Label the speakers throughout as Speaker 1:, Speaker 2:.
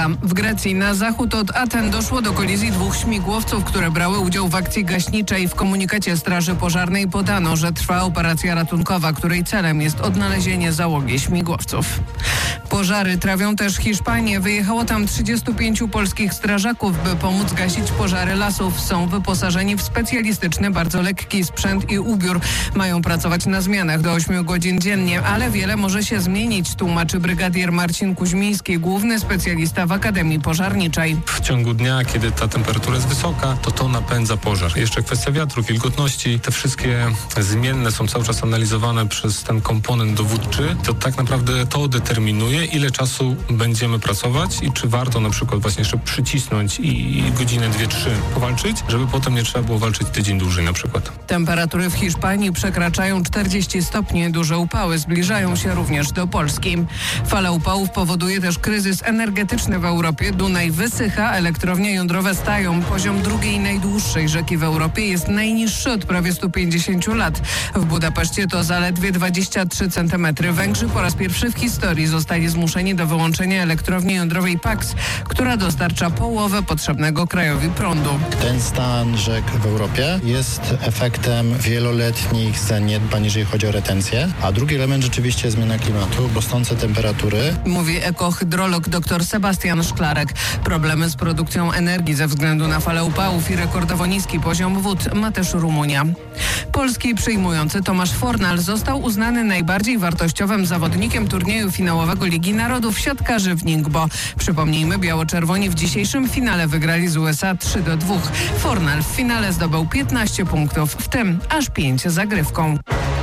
Speaker 1: W Grecji na zachód od Aten doszło do kolizji dwóch śmigłowców, które brały udział w akcji gaśniczej. W komunikacie Straży Pożarnej podano, że trwa operacja ratunkowa, której celem jest odnalezienie załogi śmigłowców. Pożary trawią też Hiszpanię. Wyjechało tam 35 polskich strażaków, by pomóc gasić pożary lasów. Są wyposażeni w specjalistyczny, bardzo lekki sprzęt i ubiór. Mają pracować na zmianach do 8 godzin dziennie, ale wiele może się zmienić, tłumaczy brygadier Marcin Kuźmiński, główny specjalista w Akademii Pożarniczej.
Speaker 2: W ciągu dnia, kiedy ta temperatura jest wysoka, to napędza pożar. Jeszcze kwestia wiatru, wilgotności. Te wszystkie zmienne są cały czas analizowane przez ten komponent dowódczy. To tak naprawdę to determinuje, ile czasu będziemy pracować i czy warto na przykład właśnie jeszcze przycisnąć i godzinę, 2-3 powalczyć, żeby potem nie trzeba było walczyć tydzień dłużej na przykład.
Speaker 1: Temperatury w Hiszpanii przekraczają 40 stopni. Duże upały zbliżają się również do Polski. Fala upałów powoduje też kryzys energetyczny w Europie. Dunaj wysycha, elektrownie jądrowe stają. Poziom drugiej najdłuższej rzeki w Europie jest najniższy od prawie 150 lat. W Budapeszcie to zaledwie 23 cm. Węgrzy po raz pierwszy w historii zostali zmuszeni do wyłączenia elektrowni jądrowej Paks, która dostarcza połowę potrzebnego krajowi prądu.
Speaker 3: Ten stan rzek w Europie jest efektem wieloletnich zaniedbań, jeżeli chodzi o retencję, a drugi element rzeczywiście zmiana klimatu, rosnące temperatury.
Speaker 1: Mówi ekohydrolog dr Sebastian Szklarek. Problemy z produkcją energii ze względu na falę upałów i rekordowo niski poziom wód ma też Rumunia. Polski przyjmujący Tomasz Fornal został uznany najbardziej wartościowym zawodnikiem turnieju finałowego Ligi Narodów siatkarzy w Ningbo. Przypomnijmy, biało-czerwoni w dzisiejszym finale wygrali z USA 3-2. Fornal w finale zdobył 15 punktów, w tym aż 5 zagrywką.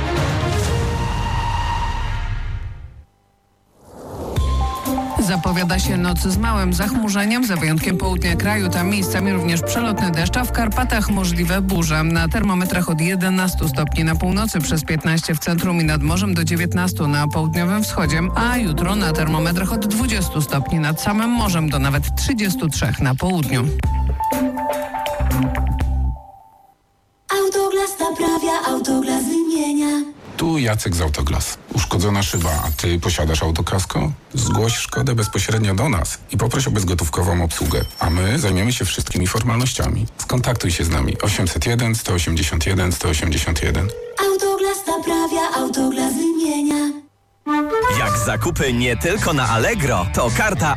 Speaker 1: Zapowiada się noc z małym zachmurzeniem, za wyjątkiem południa kraju. Tam miejscami również przelotny deszcz, a w Karpatach możliwe burze. Na termometrach od 11 stopni na północy, przez 15 w centrum i nad morzem, do 19 na południowym wschodzie, a jutro na termometrach od 20 stopni nad samym morzem do nawet 33 na południu.
Speaker 4: Autoglas naprawia, Autoglas wymienia.
Speaker 5: Tu Jacek z Autoglas. Uszkodzona szyba, a ty posiadasz autokasko? Zgłoś szkodę bezpośrednio do nas i poproś o bezgotówkową obsługę, a my zajmiemy się wszystkimi formalnościami. Skontaktuj się z nami 801 181 181.
Speaker 4: Autoglas naprawia, Autoglas wymienia.
Speaker 6: Jak zakupy nie tylko na Allegro, to karta